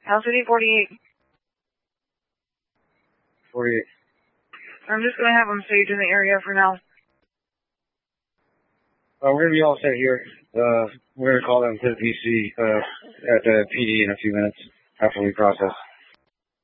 House City 48. 48. I'm just going to have them staged in the area for now. We're going to be all set here. We're going to call them to the PC at the PD in a few minutes after we process.